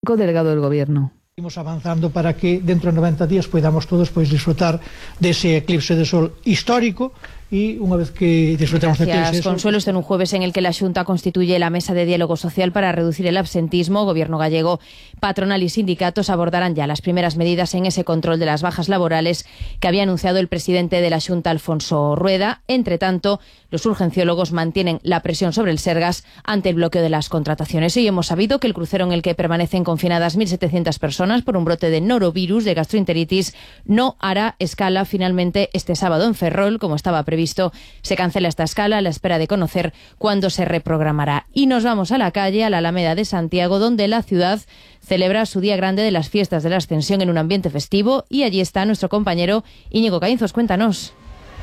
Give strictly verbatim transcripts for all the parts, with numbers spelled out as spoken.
Paco, delegado del Gobierno. Seguimos avanzando para que dentro de noventa días podamos todos pues, disfrutar de ese eclipse de sol histórico. Y una vez que disfrutamos de Gracias, Consuelo. Este en un jueves en el que la Xunta constituye la Mesa de Diálogo Social para reducir el absentismo. Gobierno gallego, patronal y sindicatos abordarán ya las primeras medidas en ese control de las bajas laborales que había anunciado el presidente de la Xunta, Alfonso Rueda. Entre tanto, los urgenciólogos mantienen la presión sobre el Sergas ante el bloqueo de las contrataciones. Hoy hemos sabido que el crucero en el que permanecen confinadas mil setecientas personas por un brote de norovirus, de gastroenteritis, no hará escala finalmente este sábado en Ferrol, como estaba previsto. Visto, se cancela esta escala a la espera de conocer cuándo se reprogramará. Y nos vamos a la calle, a la Alameda de Santiago, donde la ciudad celebra su día grande de las fiestas de la Ascensión en un ambiente festivo, y allí está nuestro compañero Íñigo Caínzos. Cuéntanos.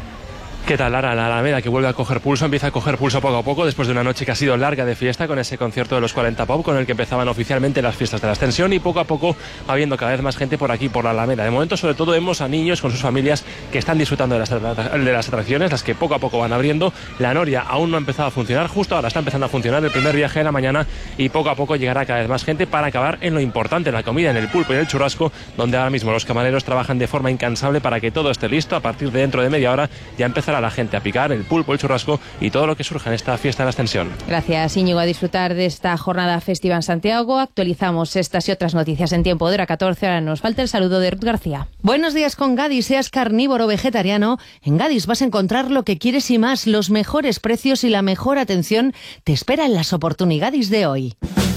¿Qué tal, Lara? La Alameda, que vuelve a coger pulso, empieza a coger pulso poco a poco después de una noche que ha sido larga de fiesta, con ese concierto de los cuarenta Pop, con el que empezaban oficialmente las fiestas de la Ascensión, y poco a poco va habiendo cada vez más gente por aquí, por la Alameda. De momento, sobre todo, vemos a niños con sus familias que están disfrutando de las, de las atracciones, las que poco a poco van abriendo. La Noria aún no ha empezado a funcionar, justo ahora está empezando a funcionar el primer viaje de la mañana, y poco a poco llegará cada vez más gente para acabar en lo importante, en la comida, en el pulpo y en el churrasco, donde ahora mismo los camareros trabajan de forma incansable para que todo esté listo. A partir de dentro de media hora ya empezará la gente a picar el pulpo, el churrasco y todo lo que surja en esta fiesta de la Ascensión. Gracias, Íñigo. A disfrutar de esta jornada festiva en Santiago. Actualizamos estas y otras noticias en tiempo de hora catorce. Ahora nos falta el saludo de Ruth García. Buenos días con Gadis. Seas carnívoro o vegetariano, en Gadis vas a encontrar lo que quieres y más. Los mejores precios y la mejor atención te esperan las oportunidades de hoy.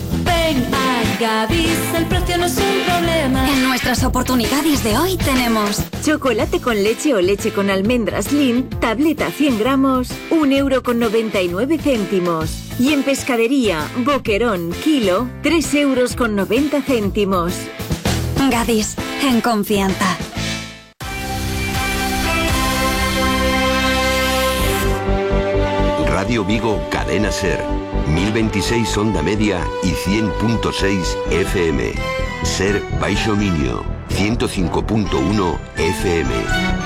Ven a Gadis, el precio no es un problema. En nuestras oportunidades de hoy tenemos chocolate con leche o leche con almendras Lin, tableta cien gramos, un euro con noventa y nueve céntimos. Y en pescadería, boquerón, kilo, tres euros con noventa céntimos. Gadis, en confianza. Radio Vigo, Cadena Ser. mil veintiséis onda media y cien punto seis F M. Ser Baixo Miño, ciento cinco punto uno F M.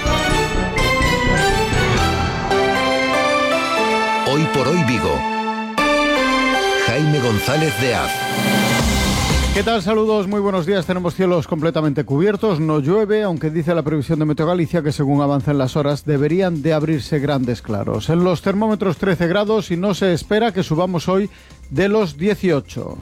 Hoy por hoy Vigo. Jaime González de Az. ¿Qué tal? Saludos, muy buenos días. Tenemos cielos completamente cubiertos, no llueve, aunque dice la previsión de Meteo Galicia que según avancen las horas deberían de abrirse grandes claros. En los termómetros trece grados y no se espera que subamos hoy de los dieciocho.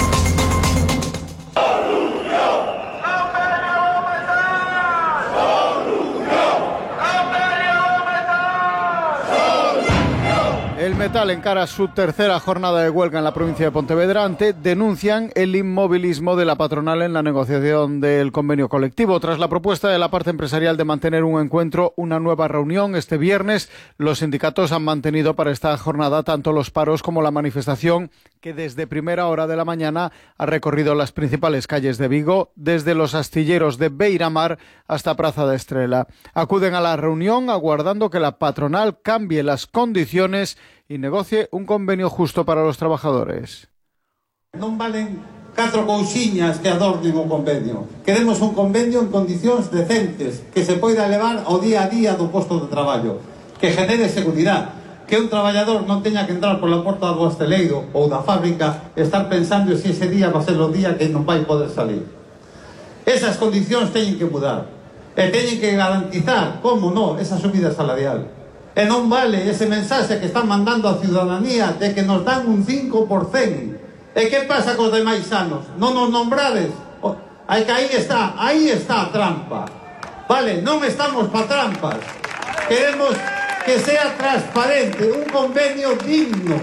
El metal encara su tercera jornada de huelga en la provincia de Pontevedra. Denuncian el inmovilismo de la patronal en la negociación del convenio colectivo. Tras la propuesta de la parte empresarial de mantener un encuentro, una nueva reunión este viernes, los sindicatos han mantenido para esta jornada tanto los paros como la manifestación, que desde primera hora de la mañana ha recorrido las principales calles de Vigo, desde los astilleros de Beiramar hasta Praza de Estrela. Acuden a la reunión aguardando que la patronal cambie las condiciones y negocie un convenio justo para los trabajadores. Non valen catro cousiñas que adornen o convenio. Queremos un convenio en condicións decentes, que se poida levar ao día a día do posto de traballo, que genere seguridade, que un traballador non teña que entrar pola porta do hosteleiro ou da fábrica e estar pensando se ese día va ser o día que non vai poder salir. Esas condicións teñen que mudar e teñen que garantizar, como non, esa subida salarial. E non vale ese mensaxe que están mandando a ciudadanía de que nos dan un cinco por cento. E que pasa cos demais anos? Non nos nombrades? O, aí que aí está, aí está a trampa. Vale, non estamos pa trampas. Queremos que sea transparente, un convenio digno.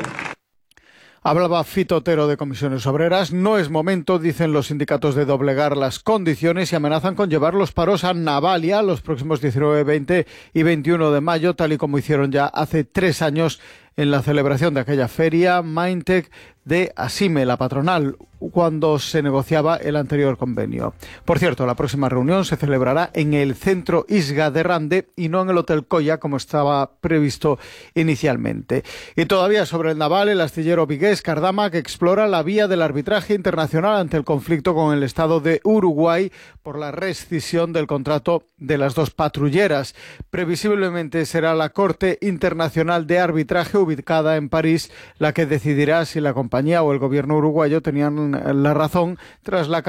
Hablaba Fito Otero de Comisiones Obreras. No es momento, dicen los sindicatos, de doblegar las condiciones y amenazan con llevar los paros a Navalia los próximos diecinueve, veinte y veintiuno de mayo, tal y como hicieron ya hace tres años en la celebración de aquella feria Mindtech de Asime, la patronal, cuando se negociaba el anterior convenio. Por cierto, la próxima reunión se celebrará en el Centro Isga de Rande y no en el Hotel Coya, como estaba previsto inicialmente. Y todavía sobre el naval, el astillero vigués Cardama, que explora la vía del arbitraje internacional ante el conflicto con el Estado de Uruguay por la rescisión del contrato de las dos patrulleras. Previsiblemente será la Corte Internacional de Arbitraje, ubicada en París, la que decidirá si la compañía o el gobierno uruguayo tenían la razón tras la